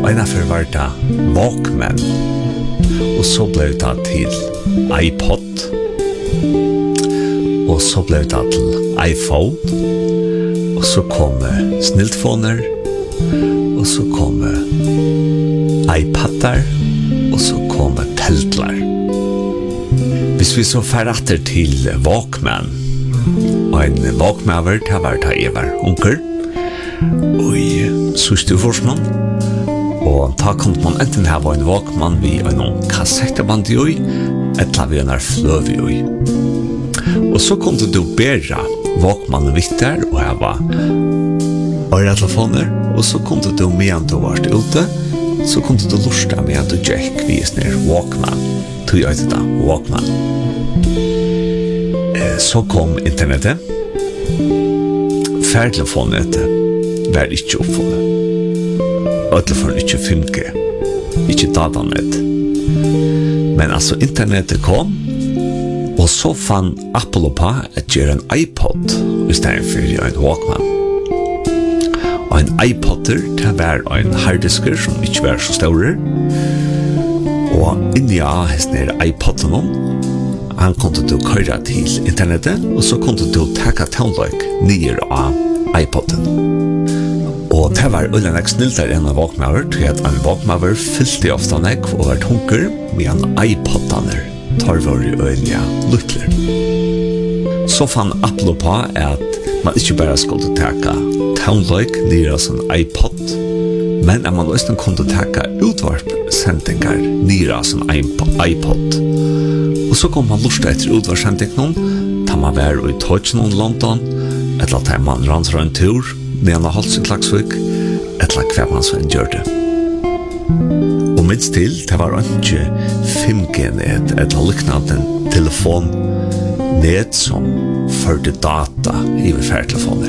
Einaför var det Walkman. Och så blev det till iPod. Och så blev det till iPhone. Och så kom sniltfoner. Och så kom iPadar. Och så kom teltlar. Hvis vi så färrater till Walkman. Och en Walkman var det Evar Unker. Och i Sustufors-någon. Og ta kom man enten her var en Walkman vi og noen kassetteband i, eller vi en fløv i. Og så kunne du bære Walkmanen vitt der, og her var øretelefoner, og så kunne du medan du var ute, så kunne du lusta medan du gikk vis ned Walkman. Tog jeg til da, Walkman. Så kom internettet. Færtelefonet var ikke oppfunnet. Ötterför inte 5G, inte datanet. Men alltså internetet kom, och så fann Apple på att göra en iPod istället för en Walkman. Och en iPod det var en harddisker som inte var så stor. Och inne i iPoden han kunde du köra till internetet, och så kunde du ta download ner av iPoden. Og det var ulike snilter enn en Walkman, til at en Walkman fylte ofte nek og var tunker, med en iPod-aner tar var i øyelige luttler. Så fann Apple på at man ikke bare skulle teka download nere som en iPod, men at man også kunne teka utvarpsendingar nere som en iPod. Og så kom man lusta etter utvarpsendingen, da man var i Tøtjen i London, eller da man rant en tur, medan Hals i Klagsvik, etla hver man så enn gjør det. Og minst til, det var ikke 5G-net, etla liknande telefonnet som førte data i færtelefoner.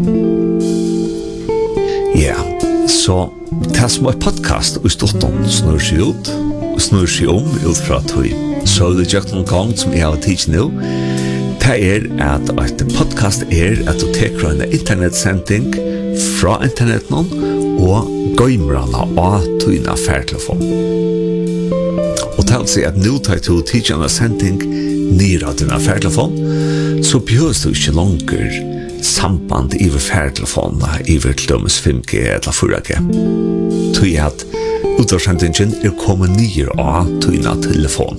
Ja, så det som er podcast og ståtton snur seg ut, og snur seg ut fra tog. Så det gjør noen gang som jeg har tidsi nå, det at et podcast at du teker en internetsending fra internetten og gøymrana av tøyna færtelefon. Og til å si at nå tar du tidligere sending nere av dina færtelefon, så behøves du ikke langer samband i færtelefonene i til dømes 5G eller 4G. Tøy at utvarsendingen kommet nere av tøyna telefon.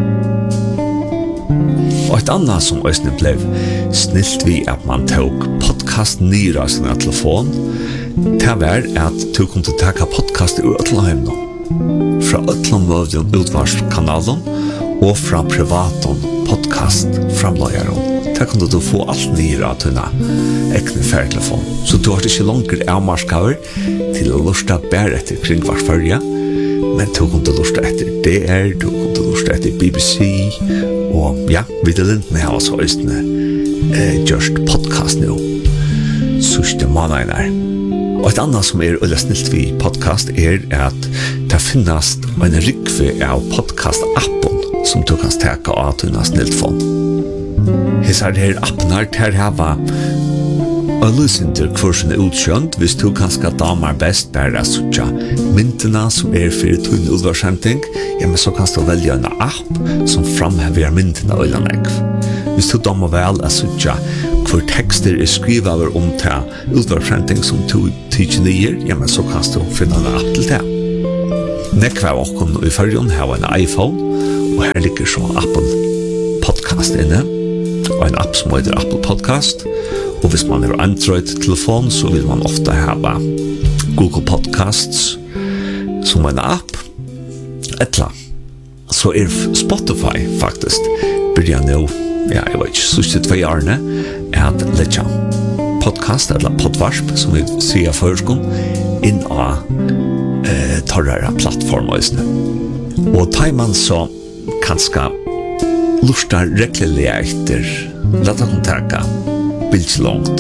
Og et annet som også ble snilt vi at man tok podcast nere av sin telefon, det var at du kunne ta podcast i Øtlandheim nå. Fra Øtlandmøvden utvarskanalen og fra privaten podcast framløyeren. Der kunne du få alt nere av dine ekne færtelefon. Så du har ikke langer avmarskaver til å lusta bare etter kring hver førje, men du kunne lusta etter DR, du kunne lusta etter BBC, og ja, Viddelintene har også østene gjørst podcast nå. Sørste måneder. Og et annet som øyla snilt vi podcast at det finnes en rikve av podcast-appen som du kan steka av til en sniltfond. Hesar her appen her hava Øylusinter kursen utkjønt hvis du kanskje damer best bare suttja myntene som for tøyne utvarsending, ja, men så kan du velge en app som framhever myntene øylanegg. Hvis du damer vel suttja hvor tekster skrivet over til utvarsending som du tykker nye, ja, men så kan du finne en app til det. Nekva av okken i førjen har en iPhone, og her ligger så appen podcast inne, og en app som heter Apple Podcast. Og hvis man har Android-telefon, så vil man ofte ha Google Podcasts som en app. Etla. Så Spotify faktisk begynner nå, ja, jeg vet ikke, siste 2 årene, at letja podcast, eller podvarsp, som vi sier førskon, inn av torrere plattformer. Og tar man så kanskje lustar rekkelig etter, leta kontakta, bildslångt.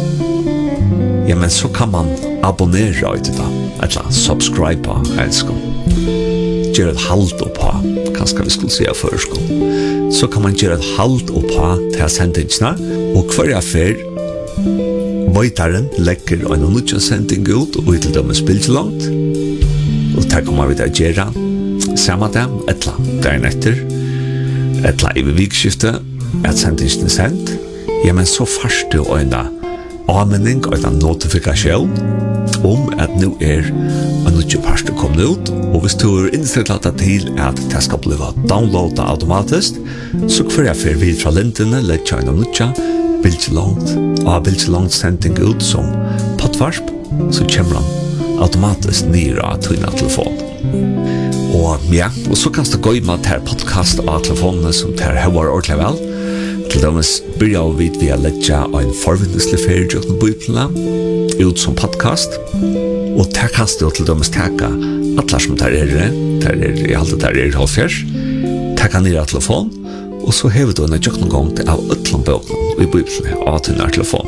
Ja, men så kan man abonnera ut det, eller subscribe, elskar. Gjør et halt oppa, kanskje vi skulle si førskon. Så kan man gjøre et halt oppa til sendingsene, og hver affær Vøytaren legger en nødvendig sending ut og til dømes bildslångt. og der kommer vi til å gjøre samme dem, etla dagen etter, etla i vikskiftet, at sendingen er sendt, ja, men så først du øyne anmenning og en notifikasjon at nå en nødvendig parst kommet ut, og hvis du innstilt til at det skal bli downloadet automatisk, så får jeg for vid fra lintene, lett kjøyne og bildelangt sending ut som poddvarsp, så kommer han automatisk nere av tøyne telefon. Og ja, og så kan du gå med til podcast av telefonene som tar høyere ordentlig vel. Til dømes byrja vi via letja av en forvindeslig ferie til bøyplene ut som podcast. Og der kan du til dømes teka alle som tar i alt der halvfjers, teka nere av telefon, og så hever du en jøkken gang til av øtlandbøkene i bøyplene av tøyne telefon.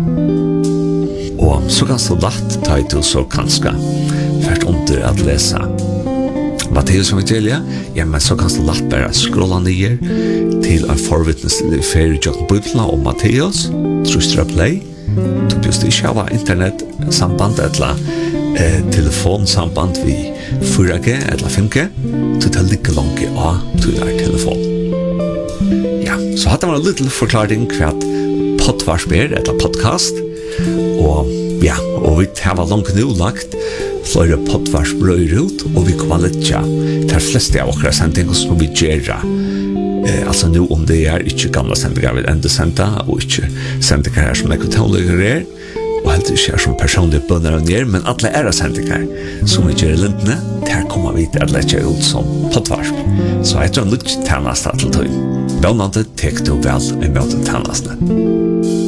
Og så kan du lagt ta i til så kanskje først under at lese Matteus evangeliet, ja, men så kan du lagt bare scrolla ned til en forvittneslig ferie i Bibelen om Matteus, trustra play, du just ikke ha internetsamband eller telefonsamband vi 4G eller 5G, du tar like langt av til telefon. Ja, så hadde man en liten forklaring hva poddvarsp eller podcast, og ja, og vi har langt nå lagt flere poddvarsp røyre ut, og vi kommer litt til fleste av okra sendinger som vi gjør. Altså nå om det ikke gamle sendinger vi enda senda, og ikke sendinger her som ekotonligere og helt ikke som personlige bønner og nere, men alle sendinger som vi gjør i lintene, der kommer vi til å lette ut som poddvarsp. Så jeg tror litt tjeneste til tøyen. Bønnende tek du vel i møte tjenestene.